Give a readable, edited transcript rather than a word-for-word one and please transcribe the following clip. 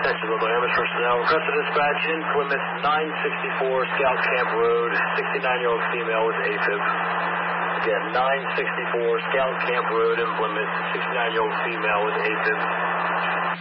Texas Local Ambulance personnel. Request to dispatch in Plymouth 964 Scout Camp Road, 69-year-old female with AFib. Again, 964 Scout Camp Road in Plymouth, 69-year-old female with AFib.